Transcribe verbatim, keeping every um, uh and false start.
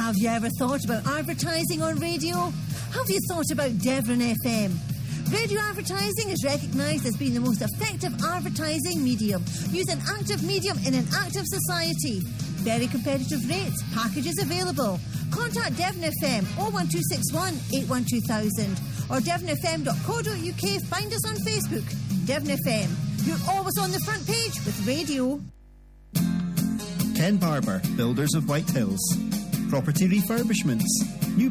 Have you ever thought about advertising on radio? Have you thought about Devon F M? Radio advertising is recognised as being the most effective advertising medium. Use an active medium in an active society. Very competitive rates. Packages available. Contact Devon F M oh one two six one, eight one two thousand or devon f m dot co dot u k. Find us on Facebook. Devon F M. You're always on the front page with radio. Ken Barber, Builders of White Hills. Property refurbishments,